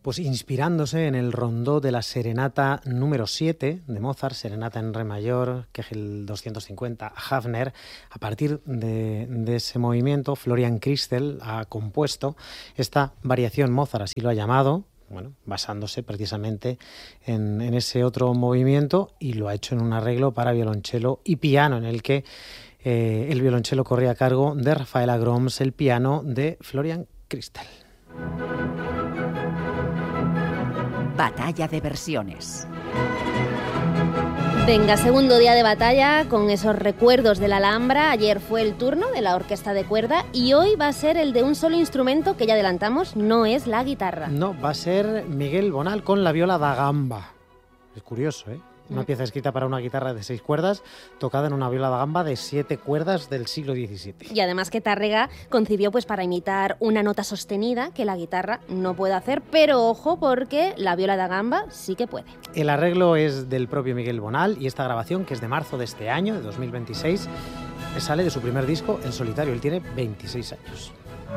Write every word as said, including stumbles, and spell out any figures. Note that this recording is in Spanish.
Pues inspirándose en el rondó de la serenata número siete de Mozart, serenata en re mayor, Kegel doscientos cincuenta, Hafner, a partir de, de ese movimiento, Florian Christel ha compuesto esta variación Mozart, así lo ha llamado, bueno, basándose precisamente en, en ese otro movimiento, y lo ha hecho en un arreglo para violonchelo y piano, en el que eh, el violonchelo corre a cargo de Rafaela Groms, el piano de Florian Christel. Batalla de versiones. Venga, segundo día de batalla con esos recuerdos de la Alhambra. Ayer fue el turno de la orquesta de cuerda y hoy va a ser el de un solo instrumento que ya adelantamos, no es la guitarra. No, va a ser Miguel Bonal con la viola da gamba. Es curioso, ¿eh? Una mm. pieza escrita para una guitarra de seis cuerdas, tocada en una viola da gamba de siete cuerdas del siglo diecisiete. Y además que Tárrega concibió pues para imitar una nota sostenida que la guitarra no puede hacer, pero ojo porque la viola da gamba sí que puede. El arreglo es del propio Miguel Bonal y esta grabación, que es de marzo de este año, de dos mil veintiséis, sale de su primer disco en solitario. Él tiene veintiséis años.